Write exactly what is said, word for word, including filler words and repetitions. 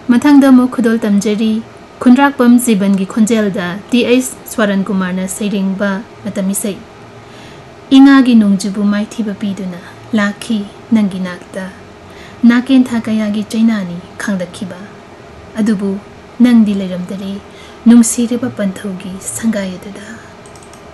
ꯃꯊꯪꯗ ꯑꯃꯨꯛ ꯈꯨꯗꯣꯜ ꯇꯝꯖꯔꯤ ꯈꯨꯟꯗ꯭ꯔꯥꯛꯄꯝ ꯖꯤꯕꯟꯒꯤ ꯈꯣꯟꯖꯦꯜꯗ ꯇꯤ ꯑꯩꯆ ꯁ꯭ꯋꯥꯔꯟ ꯀꯨꯃꯥꯔꯅ ꯁꯩꯔꯦꯡꯕ ꯃꯇꯝ ꯏꯁꯩ ꯏꯉꯥꯒꯤ ꯅꯣꯡꯖꯨꯕꯨ ꯃꯥꯏꯊꯤꯕ ꯄꯤꯗꯨꯅ ꯂꯥꯛꯈꯤ ꯅꯪꯒꯤ ꯅꯥꯛꯇ ꯅꯥꯀꯦꯟꯊꯥ ꯀꯌꯥꯒꯤ ꯆꯩꯅꯥꯅꯤ ꯈꯥꯡꯂꯛꯈꯤꯕ ꯑꯗꯨꯕꯨ ꯅꯪꯗꯤ ꯂꯩꯔꯝꯗꯔꯦ ꯅꯨꯡꯁꯤꯔꯕ ꯄꯟꯊꯧꯒꯤ ꯁꯪꯒꯥꯏ ꯑꯗꯨꯗ